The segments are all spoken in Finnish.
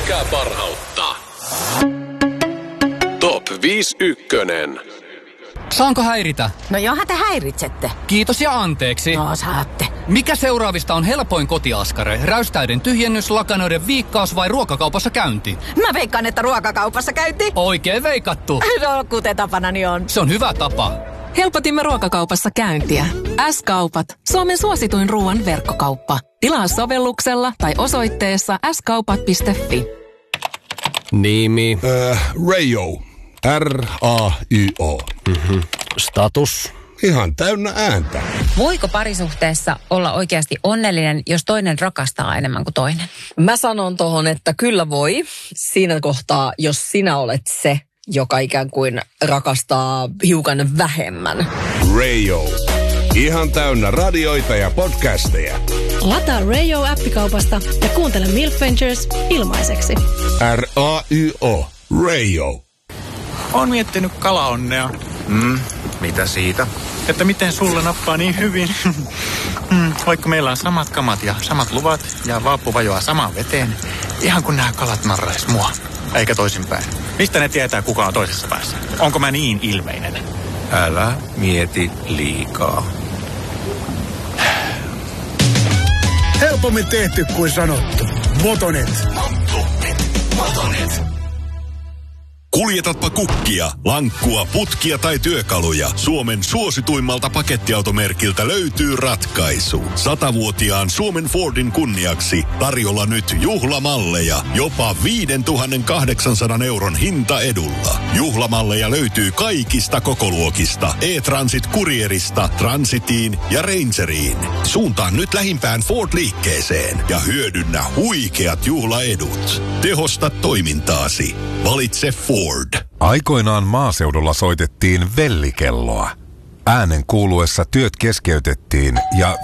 Löytäkää parhautta. Top 51. Saanko häiritä? No johan te häiritsette. Kiitos ja anteeksi. No saatte. Mikä seuraavista on helpoin kotiaskare? Räystäiden tyhjennys, lakanoiden viikkaus vai ruokakaupassa käynti? Mä veikkaan, että ruokakaupassa käynti. Oikein veikattu. No kuten tapanani on. Se on hyvä tapa. Helpotimme ruokakaupassa käyntiä. S-kaupat. Suomen suosituin ruoan verkkokauppa. Tilaa sovelluksella tai osoitteessa skaupat.fi. Nimi. Rayo. R-A-Y-O. Status. Ihan täynnä ääntä. Voiko parisuhteessa olla oikeasti onnellinen, jos toinen rakastaa enemmän kuin toinen? Mä sanon tohon, että kyllä voi. Siinä kohtaa, jos sinä olet se, joka ikään kuin rakastaa hiukan vähemmän. Rayo. Ihan täynnä radioita ja podcasteja. Lataa Rayo-appikaupasta ja kuuntele Milk Ventures ilmaiseksi. R-A-Y-O. Rayo. Oon miettinyt kalaonnea. Mitä siitä? Että miten sulla nappaa niin hyvin. Vaikka meillä on samat kamat ja samat luvat ja vaappu vajoaa samaan veteen. Ihan kun nämä kalat narrais mua. Eikä toisinpäin. Mistä ne tietää, kuka on toisessa päässä? Onko mä niin ilmeinen? Älä mieti liikaa. Helpommin tehty kuin sanottu. Motonet. Kuljetatpa kukkia, lankkua, putkia tai työkaluja. Suomen suosituimmalta pakettiautomerkiltä löytyy ratkaisu. 100-vuotiaan Suomen Fordin kunniaksi tarjolla nyt juhlamalleja. Jopa 5,800 € hintaedulla. Juhlamalleja löytyy kaikista kokoluokista. E-Transit Courierista, Transitiin ja Rangeriin. Suuntaan nyt lähimpään Ford-liikkeeseen ja hyödynnä huikeat juhlaedut. Tehosta toimintaasi. Valitse Ford. Aikoinaan maaseudulla soitettiin vellikelloa. Äänen kuuluessa työt keskeytettiin ja...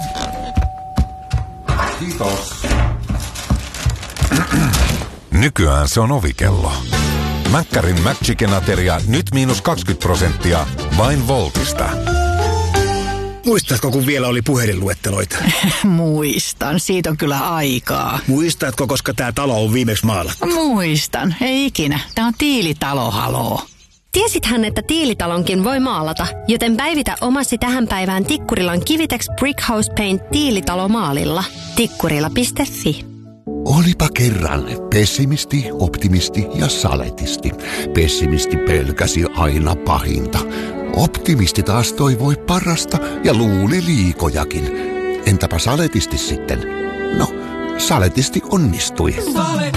Kiitos. Nykyään se on ovikello. Mäkkärin McChicken-ateria nyt -20% vain Voltista. Muistatko, kun vielä oli puhelinluetteloita? Muistan, siitä on kyllä aikaa. Muistatko, koska tämä talo on viimeksi maalattu? Muistan, ei ikinä. Tämä on Tiilitalo, haloo. Tiesithän, että Tiilitalonkin voi maalata, joten päivitä omasi tähän päivään Tikkurilan Kivitex Brickhouse Paint Tiilitalo maalilla. Tikkurila.fi. Olipa kerran pessimisti, optimisti ja saletisti. Pessimisti pelkäsi aina pahinta. Optimisti taas toivoi parasta ja luuli liikojakin. Entäpä saletisti sitten? No, saletisti onnistui.